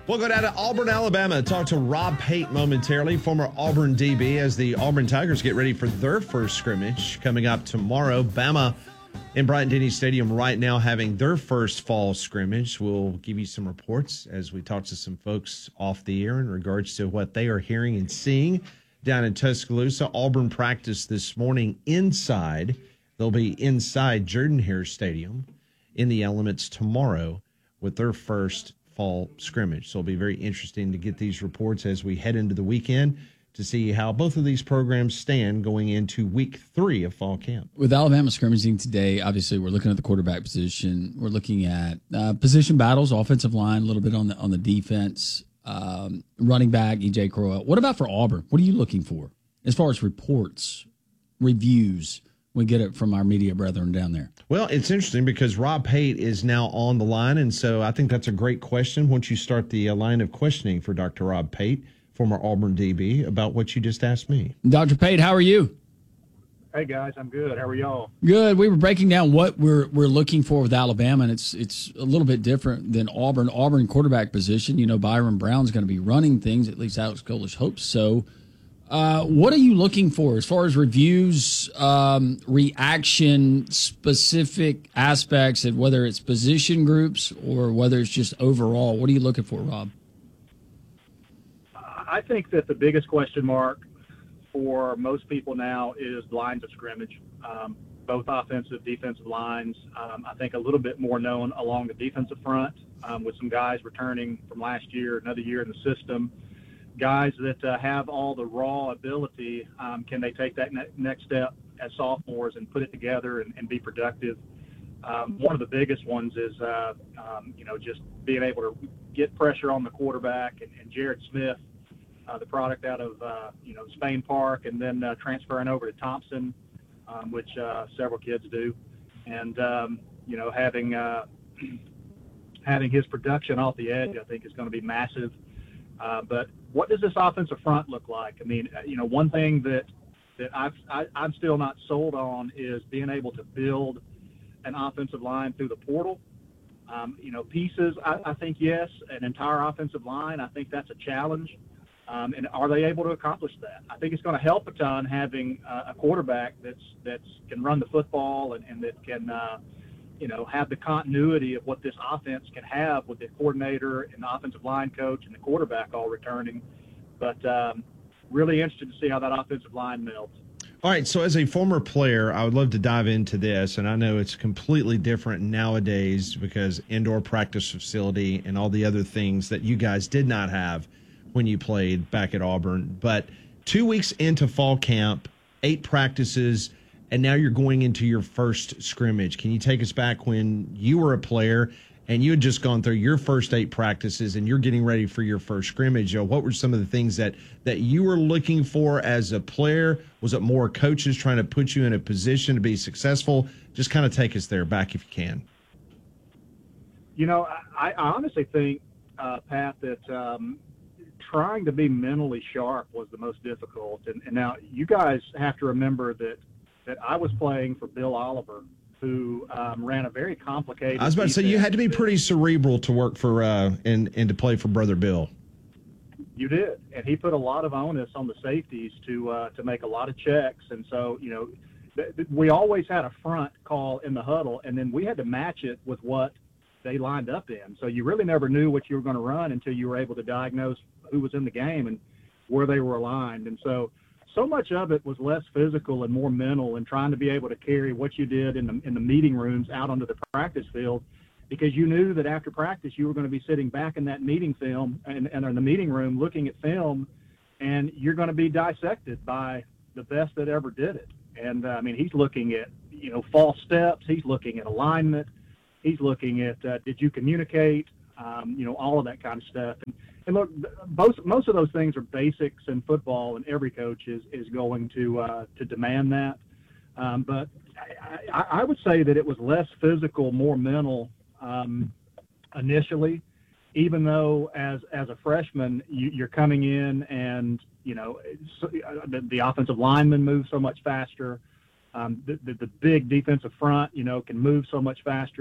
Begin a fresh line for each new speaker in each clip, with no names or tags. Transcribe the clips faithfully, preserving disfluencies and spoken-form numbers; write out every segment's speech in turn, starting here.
We'll go down to Auburn, Alabama, talk to Rob Pate momentarily, former Auburn D B, as the Auburn Tigers get ready for their first scrimmage coming up tomorrow. Bama in Bryant-Denny Stadium right now having their first fall scrimmage. We'll give you some reports as we talk to some folks off the air in regards to what they are hearing and seeing down in Tuscaloosa. Auburn practiced this morning inside. They'll be inside Jordan-Hare Stadium in the elements tomorrow with their first fall scrimmage. So it'll be very interesting to get these reports as we head into the weekend to see how both of these programs stand going into week three of fall camp.
With Alabama scrimmaging today, obviously we're looking at the quarterback position. We're looking at uh, position battles, offensive line, a little bit on the on the defense, um, running back, E J Crowell. What about for Auburn? What are you looking for as far as reports, reviews? We get it from our media brethren down there.
Well, it's interesting because Rob Pate is now on the line, and so I think that's a great question once you start the uh, line of questioning for Doctor Rob Pate, former Auburn D B, about what you just asked me.
Doctor Pate, how are you?
Hey, guys, I'm good. How are y'all?
Good. We were breaking down what we're we're looking for with Alabama, and it's it's a little bit different than Auburn. Auburn quarterback position, you know, Byron Brown's going to be running things, at least Alex Golesh hopes so. Uh, what are you looking for as far as reviews, um, reaction, specific aspects, and whether it's position groups or whether it's just overall? What are you looking for, Rob?
I think that the biggest question mark for most people now is lines of scrimmage, um, both offensive, defensive lines. Um, I think a little bit more known along the defensive front um, with some guys returning from last year, another year in the system. Guys that uh, have all the raw ability, um, can they take that ne- next step as sophomores and put it together and, and be productive? Um, one of the biggest ones is, uh, um, you know, just being able to get pressure on the quarterback. And, and Jared Smith, uh, the product out of, uh, you know, Spain Park, and then uh, transferring over to Thompson, um, which uh, several kids do. And, um, you know, having uh, having his production off the edge, I think, is going to be massive. Uh, but what does this offensive front look like? I mean, you know, one thing that that I've, I, I'm still not sold on is being able to build an offensive line through the portal. Um, you know, pieces, I, I think, yes. An entire offensive line, I think that's a challenge. Um, and are they able to accomplish that? I think it's going to help a ton having uh, a quarterback that's that's can run the football and, and that can uh, – you know, have the continuity of what this offense can have with the coordinator and the offensive line coach and the quarterback all returning. But um, really interested to see how that offensive line melds.
All right, so as a former player, I would love to dive into this, and I know it's completely different nowadays because indoor practice facility and all the other things that you guys did not have when you played back at Auburn. But two weeks into fall camp, eight practices, and now you're going into your first scrimmage. Can you take us back when you were a player and you had just gone through your first eight practices and you're getting ready for your first scrimmage? You know, what were some of the things that, that you were looking for as a player? Was it more coaches trying to put you in a position to be successful? Just kind of take us there back if you can.
You know, I, I honestly think, uh, Pat, that um, trying to be mentally sharp was the most difficult. And, and now you guys have to remember that that I was playing for Bill Oliver, who um, ran a very complicated.
I was about to say you had to be pretty cerebral to work for uh, and and to play for Brother Bill.
You did, and he put a lot of onus on the safeties to uh, to make a lot of checks, and so you know th- th- we always had a front call in the huddle, and then we had to match it with what they lined up in. So you really never knew what you were going to run until you were able to diagnose who was in the game and where they were aligned, and so. So much of it was less physical and more mental and trying to be able to carry what you did in the in the meeting rooms out onto the practice field because you knew that after practice you were going to be sitting back in that meeting film and, and in the meeting room looking at film, and you're going to be dissected by the best that ever did it. And, uh, I mean, he's looking at, you know, false steps. He's looking at alignment. He's looking at uh, did you communicate, um, you know, all of that kind of stuff. And, And look, most most of those things are basics in football, and every coach is, is going to uh, to demand that. Um, but I, I, I would say that it was less physical, more mental um, initially. Even though as as a freshman you, you're coming in, and you know the, the offensive linemen move so much faster. Um, the, the the big defensive front, you know, can move so much faster.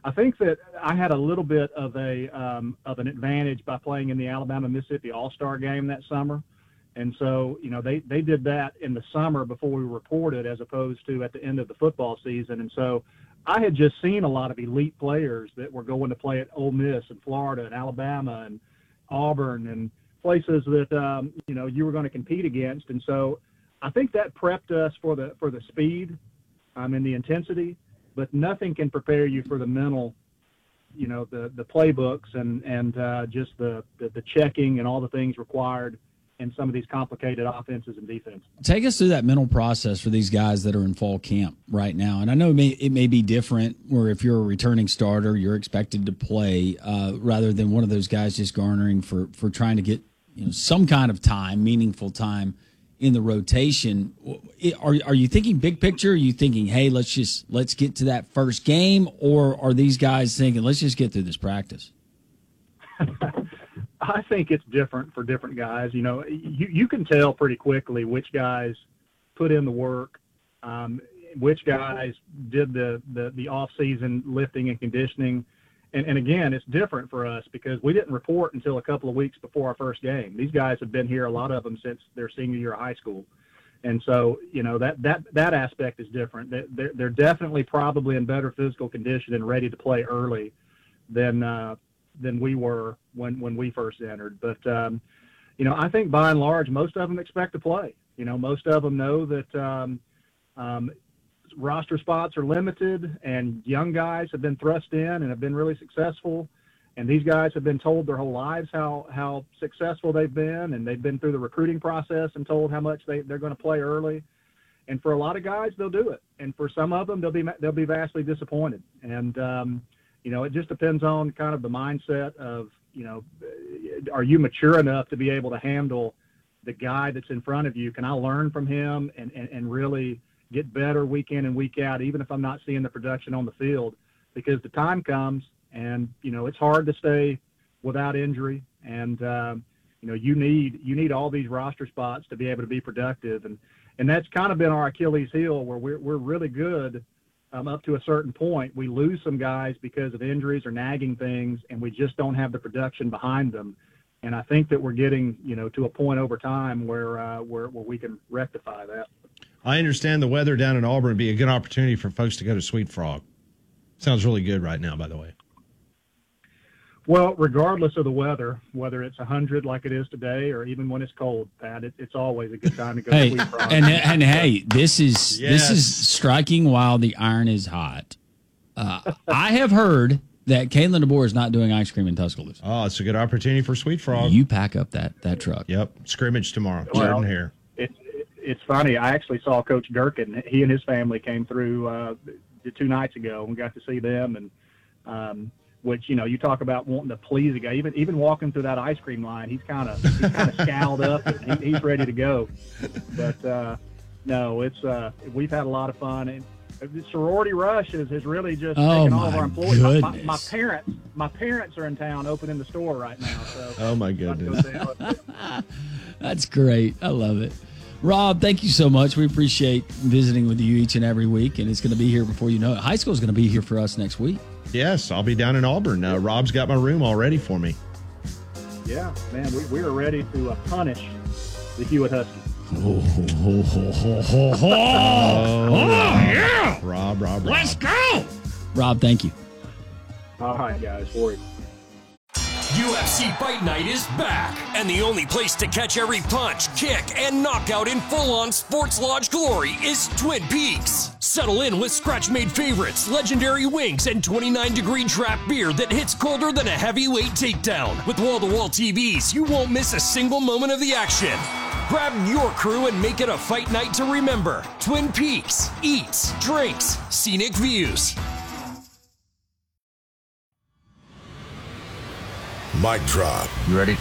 I think that I had a little bit of a um, of an advantage by playing in the Alabama-Mississippi All-Star game that summer. And so, you know, they, they did that in the summer before we reported as opposed to at the end of the football season. And so I had just seen a lot of elite players that were going to play at Ole Miss and Florida and Alabama and Auburn and places that, um, you know, you were going to compete against. And so I think that prepped us for the for the speed um, and the intensity. But nothing can prepare you for the mental, you know, the, the playbooks and, and uh, just the, the, the checking and all the things required in some of these complicated offenses and defenses.
Take us through that mental process for these guys that are in fall camp right now. And I know it may, it may be different where if you're a returning starter, you're expected to play uh, rather than one of those guys just garnering for, for trying to get, you know, some kind of time, meaningful time in the rotation. Are are you thinking big picture? Are you thinking, hey, let's just let's get to that first game, or are these guys thinking, let's just get through this practice?
I think it's different for different guys. You know, you you can tell pretty quickly which guys put in the work, um, which guys did the the, the off season lifting and conditioning. And, and again, it's different for us because we didn't report until a couple of weeks before our first game. These guys have been here, a lot of them, since their senior year of high school. And so, you know, that that, that aspect is different. They're, they're definitely probably in better physical condition and ready to play early than uh, than we were when, when we first entered. But, um, you know, I think by and large, most of them expect to play. You know, most of them know that um, um, roster spots are limited, and young guys have been thrust in and have been really successful. And these guys have been told their whole lives how, how successful they've been, and they've been through the recruiting process and told how much they, they're going to play early. And for a lot of guys, they'll do it. And for some of them, they'll be, they'll be vastly disappointed. And, um, you know, it just depends on kind of the mindset of, you know, are you mature enough to be able to handle the guy that's in front of you? Can I learn from him and, and, and really get better week in and week out, even if I'm not seeing the production on the field? Because the time comes, and, you know, it's hard to stay without injury. And, um, you know, you need you need all these roster spots to be able to be productive. And, and that's kind of been our Achilles heel, where we're, we're really good um, up to a certain point. We lose some guys because of injuries or nagging things, and we just don't have the production behind them. And I think that we're getting, you know, to a point over time where, uh, where, where we can rectify that.
I understand the weather down in Auburn would be a good opportunity for folks to go to Sweet Frog. Sounds really good right now, by the way.
Well, regardless of the weather, whether it's one hundred like it is today or even when it's cold, Pat, it, it's always a good time to go
hey,
to Sweet Frog.
And, and hey, this is
yes.
this is striking while the iron is hot. Uh, I have heard that Kalen DeBoer is not doing ice cream in Tuscaloosa.
Oh, it's a good opportunity for Sweet Frog.
You pack up that, that truck.
Yep, scrimmage tomorrow.
Well,
Jordan here.
It, it, it's funny. I actually saw Coach Durkin. He and his family came through uh, two nights ago, and we got to see them. And um, which, you know, you talk about wanting to please a guy. Even even walking through that ice cream line, he's kind of he's kind of scowled up. And he, he's ready to go. But uh, no, it's uh, we've had a lot of fun. And the sorority rush is, is really just
oh
taking all of our employees. My, my, my
goodness.
parents, my parents are in town opening the store right now. So
Oh, my goodness.
That's great. I love it. Rob, thank you so much. We appreciate visiting with you each and every week, and it's going to be here before you know it. High school is going to be here for us next week.
Yes, I'll be down in Auburn. Uh, Rob's got my room all ready for me.
Yeah, man, we, we are ready to uh, punish the Hewitt Huskies.
Oh, ho, ho, ho, ho, ho.
Oh,
oh
Rob.
yeah.
Rob, Rob, Rob.
Let's go. Rob, thank you.
All right, guys, for you.
U F C Fight Night is back, and the only place to catch every punch, kick, and knockout in full-on Sports Lodge glory is Twin Peaks. Settle in with scratch-made favorites, legendary wings, and twenty-nine degree draft beer that hits colder than a heavyweight takedown. With wall-to-wall T Vs, you won't miss a single moment of the action. Grab your crew and make it a fight night to remember. Twin Peaks. Eats, drinks, scenic views.
Mic drop.
You ready?